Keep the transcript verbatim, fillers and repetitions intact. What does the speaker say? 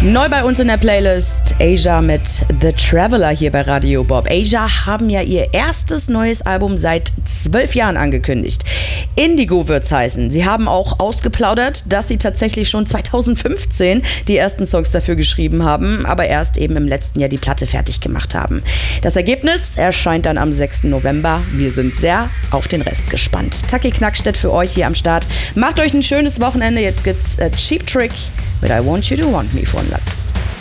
Neu bei uns in der Playlist Asia mit The Traveler hier bei Radio Bob. Asia haben ja ihr erstes neues Album seit zwölf Jahren angekündigt. Indigo wird's heißen. Sie haben auch ausgeplaudert, dass sie tatsächlich schon zweitausendfünfzehn die ersten Songs dafür geschrieben haben, aber erst eben im letzten Jahr die Platte fertig gemacht haben. Das Ergebnis erscheint dann am sechsten November. Wir sind sehr auf den Rest gespannt. Taki Knackstedt für euch hier am Start. Macht euch ein schönes Wochenende. Jetzt gibt's äh, Cheap Trick mit I Want You to Want Me von Lutz.